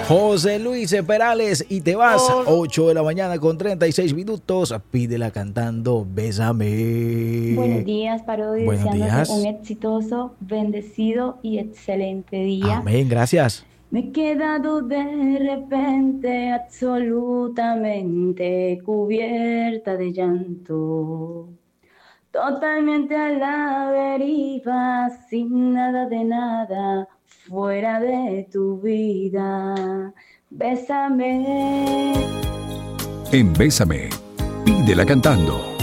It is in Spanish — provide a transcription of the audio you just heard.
José Luis Perales y te vas. 8 de la mañana con 36 minutos. Pídela cantando Bésame. Buenos días, Parodi, Buenos deseándote un días. exitoso, bendecido y excelente día. Amén, gracias. Me he quedado de repente absolutamente cubierta de llanto, totalmente a la deriva, sin nada de nada, fuera de tu vida. Bésame. En Bésame, pídela cantando.